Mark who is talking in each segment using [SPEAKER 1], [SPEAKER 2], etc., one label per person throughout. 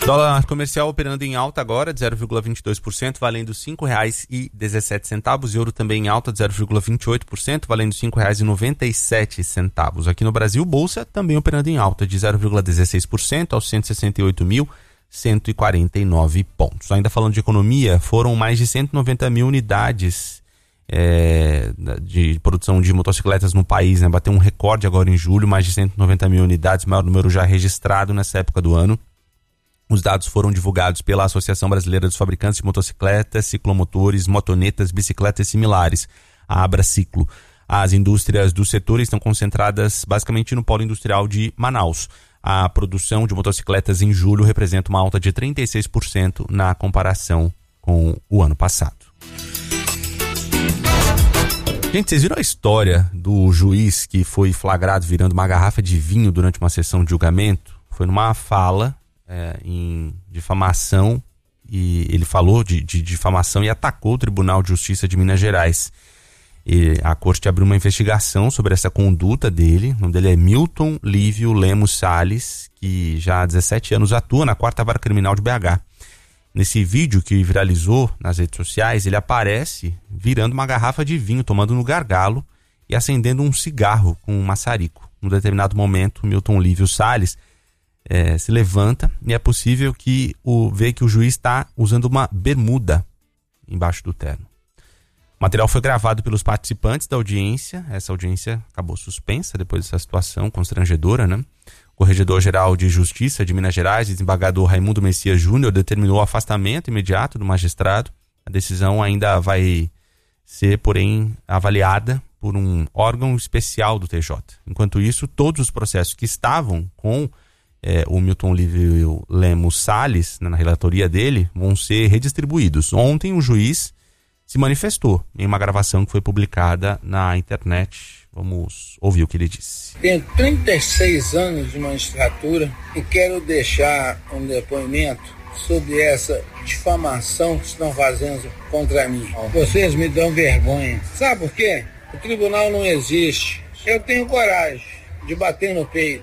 [SPEAKER 1] Dólar comercial operando em alta agora, de 0,22%, valendo R$ 5,17. Euro também em alta, de 0,28%, valendo R$ 5,97. Aqui no Brasil, Bolsa também operando em alta, de 0,16% aos 168.149 pontos. Ainda falando de economia, foram mais de 190 mil unidades de produção de motocicletas no país, né? Bateu um recorde agora em julho, mais de 190 mil unidades, maior número já registrado nessa época do ano. Os dados foram divulgados pela Associação Brasileira dos Fabricantes de Motocicletas, Ciclomotores, Motonetas, Bicicletas Similares, a Abraciclo. As indústrias do setor estão concentradas basicamente no polo industrial de Manaus. A produção de motocicletas em julho representa uma alta de 36% na comparação com o ano passado. Gente, vocês viram a história do juiz que foi flagrado virando uma garrafa de vinho durante uma sessão de julgamento? Foi numa fala em difamação, e ele falou de difamação e atacou o Tribunal de Justiça de Minas Gerais. E a corte abriu uma investigação sobre essa conduta dele. O nome dele é Milton Lívio Lemos Salles, que já há 17 anos atua na 4ª Vara Criminal de BH. Nesse vídeo que viralizou nas redes sociais, ele aparece virando uma garrafa de vinho, tomando no gargalo e acendendo um cigarro com um maçarico. Num determinado momento, Milton Lívio Salles se levanta e é possível que vê que o juiz está usando uma bermuda embaixo do terno. O material foi gravado pelos participantes da audiência. Essa audiência acabou suspensa depois dessa situação constrangedora, né? O Corregedor-Geral de Justiça de Minas Gerais, desembargador Raimundo Messias Júnior, determinou o afastamento imediato do magistrado. A decisão ainda vai ser, porém, avaliada por um órgão especial do TJ. Enquanto isso, todos os processos que estavam com o Milton Lívio Lemos Salles, na relatoria dele, vão ser redistribuídos. Ontem o juiz se manifestou em uma gravação que foi publicada na internet. Vamos ouvir o que ele disse.
[SPEAKER 2] Tenho 36 anos de magistratura e quero deixar um depoimento sobre essa difamação que estão fazendo contra mim. Vocês me dão vergonha. Sabe por quê? O tribunal não existe. Eu tenho coragem de bater no peito.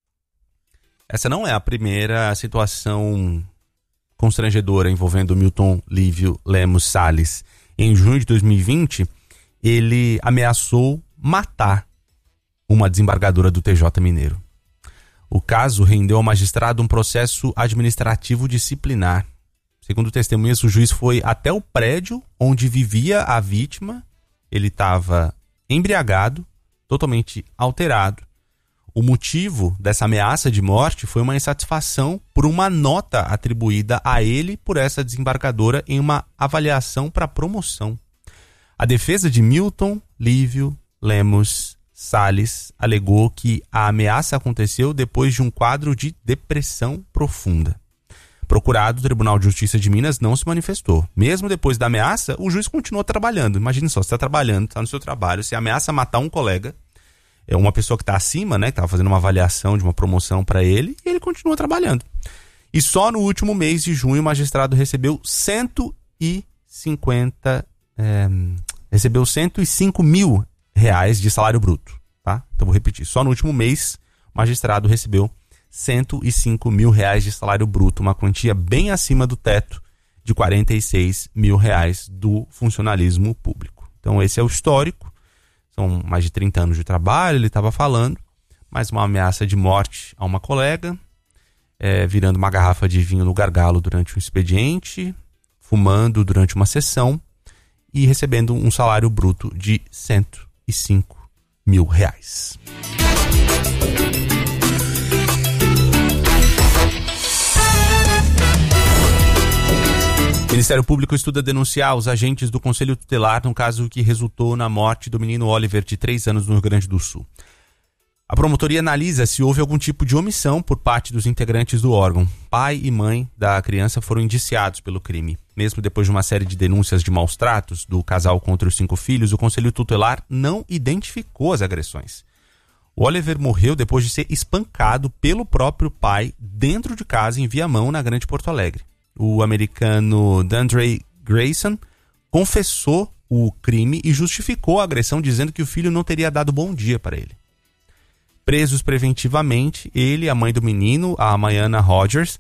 [SPEAKER 1] Essa não é a primeira situação constrangedora envolvendo Milton Lívio Lemos Salles. Em junho de 2020, ele ameaçou matar uma desembargadora do TJ Mineiro. O caso rendeu ao magistrado um processo administrativo disciplinar. Segundo testemunhas, o juiz foi até o prédio onde vivia a vítima. Ele estava embriagado, totalmente alterado. O motivo dessa ameaça de morte foi uma insatisfação por uma nota atribuída a ele por essa desembargadora em uma avaliação para promoção. A defesa de Milton Lívio Lemos Salles alegou que a ameaça aconteceu depois de um quadro de depressão profunda. Procurado, o Tribunal de Justiça de Minas não se manifestou. Mesmo depois da ameaça, o juiz continuou trabalhando. Imagine só, você está trabalhando, está no seu trabalho, você ameaça matar um colega, uma pessoa que está acima, né, que estava fazendo uma avaliação de uma promoção para ele, e ele continua trabalhando. E só no último mês de junho o magistrado recebeu 105 mil reais de salário bruto, tá? Então vou repetir, só no último mês o magistrado recebeu 105 mil reais de salário bruto, uma quantia bem acima do teto de 46 mil reais do funcionalismo público. Então esse é o histórico. São mais de 30 anos de trabalho, ele estava falando, mais uma ameaça de morte a uma colega, virando uma garrafa de vinho no gargalo durante um expediente, fumando durante uma sessão e recebendo um salário bruto de 105 mil reais. O Ministério Público estuda denunciar os agentes do Conselho Tutelar no caso que resultou na morte do menino Oliver, de 3 anos, no Rio Grande do Sul. A promotoria analisa se houve algum tipo de omissão por parte dos integrantes do órgão. Pai e mãe da criança foram indiciados pelo crime. Mesmo depois de uma série de denúncias de maus tratos do casal contra os 5 filhos, o Conselho Tutelar não identificou as agressões. O Oliver morreu depois de ser espancado pelo próprio pai dentro de casa em Viamão, na Grande Porto Alegre. O americano Dandre Grayson confessou o crime e justificou a agressão, dizendo que o filho não teria dado bom dia para ele. Presos preventivamente, ele, a mãe do menino, a Mayana Rogers,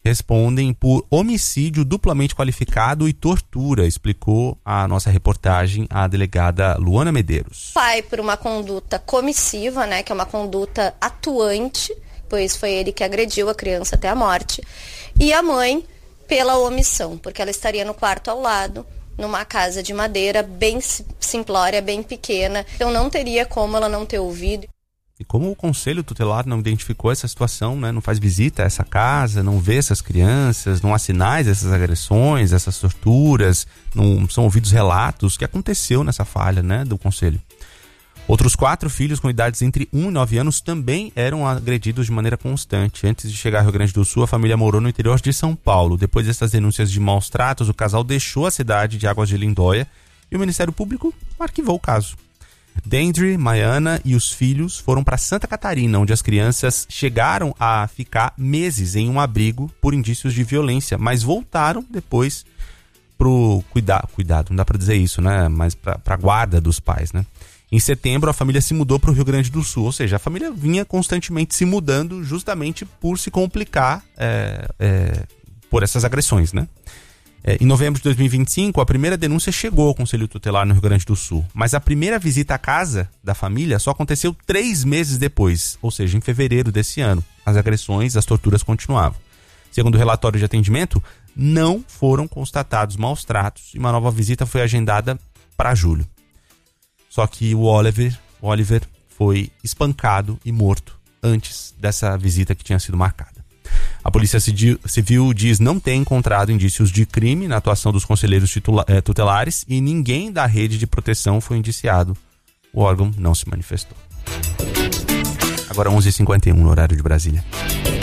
[SPEAKER 1] respondem por homicídio duplamente qualificado e tortura, explicou a nossa reportagem a delegada Luana Medeiros.
[SPEAKER 3] Pai por uma conduta comissiva, né, que é uma conduta atuante, pois foi ele que agrediu a criança até a morte, e a mãe pela omissão, porque ela estaria no quarto ao lado, numa casa de madeira bem simplória, bem pequena, então não teria como ela não ter ouvido.
[SPEAKER 1] E como o Conselho Tutelar não identificou essa situação, né, não faz visita a essa casa, não vê essas crianças, não há sinais dessas agressões, essas torturas, não são ouvidos relatos, o que aconteceu nessa falha, né, do Conselho. Outros 4 filhos com idades entre 1 e 9 anos também eram agredidos de maneira constante. Antes de chegar ao Rio Grande do Sul, a família morou no interior de São Paulo. Depois dessas denúncias de maus tratos, o casal deixou a cidade de Águas de Lindóia e o Ministério Público arquivou o caso. Dendry, Maiana e os filhos foram para Santa Catarina, onde as crianças chegaram a ficar meses em um abrigo por indícios de violência, mas voltaram depois pro cuidado, não dá para dizer isso, né? Mas para guarda dos pais, né? Em setembro, a família se mudou para o Rio Grande do Sul, ou seja, a família vinha constantemente se mudando justamente por se complicar por essas agressões, né? Em novembro de 2025, a primeira denúncia chegou ao Conselho Tutelar no Rio Grande do Sul, mas a primeira visita à casa da família só aconteceu 3 meses depois, ou seja, em fevereiro desse ano. As agressões, as torturas continuavam. Segundo o relatório de atendimento, não foram constatados maus tratos e uma nova visita foi agendada para julho. Só que o Oliver foi espancado e morto antes dessa visita que tinha sido marcada. A Polícia Civil diz não ter encontrado indícios de crime na atuação dos conselheiros tutelares e ninguém da rede de proteção foi indiciado. O órgão não se manifestou. Agora 11h51 no horário de Brasília.